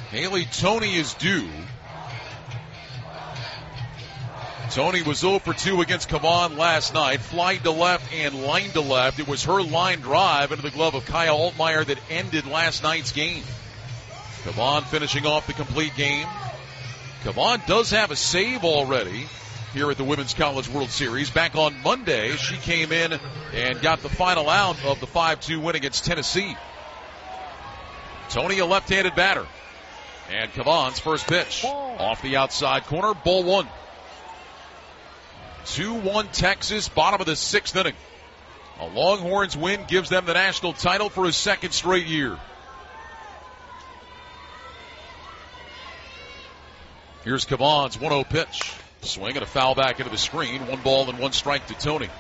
Haley Toney is due. Toney was 0 for 2 against Kavan last night. Flied to left and line to left. It was her line drive into the glove of Kaya Altmaier that ended last night's game. Kavan finishing off the complete game. Kavan does have a save already here at the Women's College World Series. Back on Monday, she came in and got the final out of the 5-2 win against Tennessee. Toney, a left-handed batter. And Kavan's first pitch off the outside corner, ball one. 2-1 Texas, bottom of the 6th inning. A Longhorns win gives them the national title for a second straight year. Here's Kavan's 1-0 pitch. Swing and a foul back into the screen. 1 ball and 1 strike to Toney.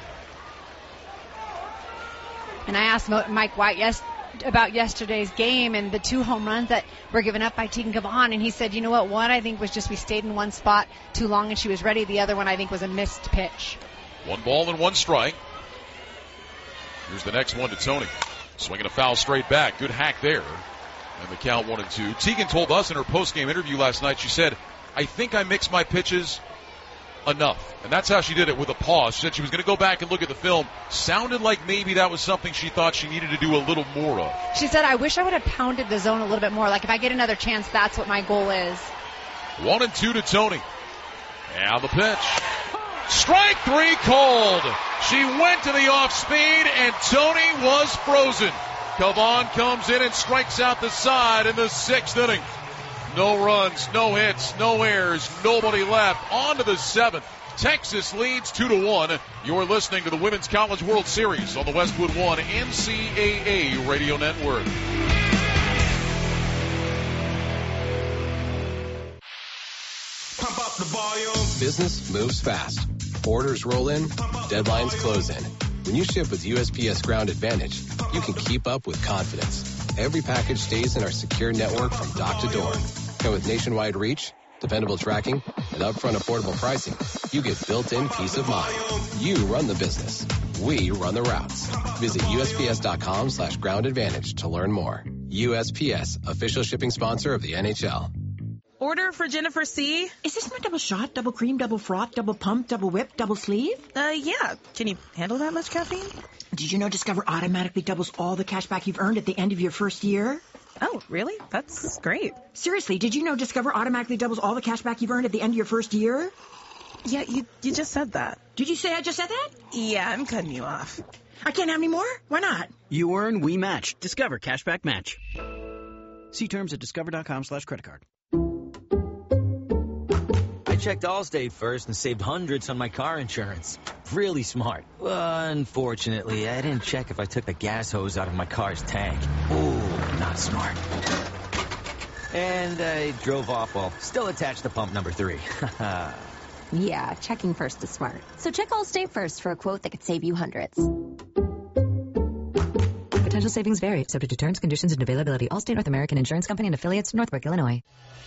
And I asked Mike White about yesterday's game and the 2 home runs that were given up by Tegan Kavan, and he said, you know what, one I think was just we stayed in one spot too long and she was ready. The other one I think was a missed pitch. 1 ball and 1 strike. Here's the next one to Toney. Swinging a foul straight back. Good hack there. And the count 1-2. Tegan told us in her post-game interview last night, she said, I think I mixed my pitches enough. And that's how she did it, with a pause. She said she was going to go back and look at the film. Sounded like maybe that was something she thought she needed to do a little more of. She said, I wish I would have pounded the zone a little bit more. Like if I get another chance, that's what my goal is. 1-2 to Toney. Now the pitch. Strike 3 called. She went to the off speed and Toney was frozen. Kavan comes in and strikes out the side in the 6th inning. No runs, no hits, no errors, nobody left. On to the 7th. Texas leads 2-1. You're listening to the Women's College World Series on the Westwood One NCAA Radio Network. Pump up the volume. Business moves fast. Orders roll in, deadlines close in. When you ship with USPS Ground Advantage, you can keep up with confidence. Every package stays in our secure network from dock to door. And with nationwide reach, dependable tracking, and upfront affordable pricing, you get built-in peace of mind. You run the business. We run the routes. Visit USPS.com/Ground Advantage to learn more. USPS, official shipping sponsor of the NHL. Order for Jennifer C. Is this my double shot, double cream, double froth, double pump, double whip, double sleeve? Yeah. Can you handle that much caffeine? Did you know Discover automatically doubles all the cash back you've earned at the end of your first year? Oh, really? That's great. Seriously, did you know Discover automatically doubles all the cash back you've earned at the end of your first year? Yeah, you just said that. Did you say I just said that? Yeah, I'm cutting you off. I can't have any more? Why not? You earn, we match. Discover Cashback Match. See terms at discover.com/creditcard. I checked Allstate first and saved hundreds on my car insurance. Really smart. Unfortunately, I didn't check if I took the gas hose out of my car's tank. Ooh, not smart. And I drove off while still attached to pump number 3. Yeah, checking first is smart. So check Allstate first for a quote that could save you hundreds. Potential savings vary, subject to terms, conditions, and availability. Allstate North American Insurance Company and affiliates, Northbrook, Illinois.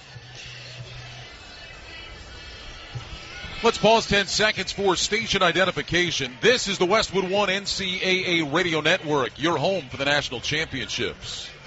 Let's pause 10 seconds for station identification. This is the Westwood One NCAA Radio Network, your home for the national championships.